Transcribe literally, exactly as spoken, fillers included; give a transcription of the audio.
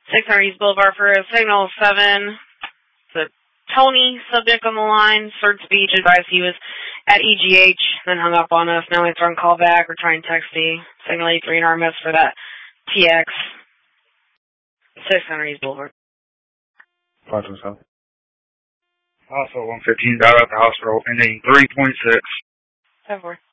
six hundred East Boulevard for a signal seven. The Tony subject on the line. Third speech advised he was at E G H, then hung up on us. Now answer on call back or try and text me. Signal eighty-three in R M S for that T X. six hundred East Boulevard. five two seven. Also one fifteen, dial at the hospital, ending three twenty-six. seven four.